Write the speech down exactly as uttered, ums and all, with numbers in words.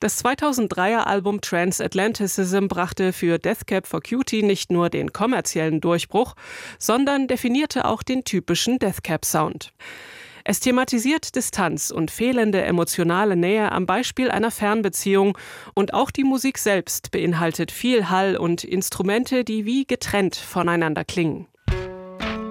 Das zweitausenddreier Album Transatlanticism brachte für Death Cab for Cutie nicht nur den kommerziellen Durchbruch, sondern definierte auch den typischen Death Cab-Sound. Es thematisiert Distanz und fehlende emotionale Nähe am Beispiel einer Fernbeziehung, und auch die Musik selbst beinhaltet viel Hall und Instrumente, die wie getrennt voneinander klingen.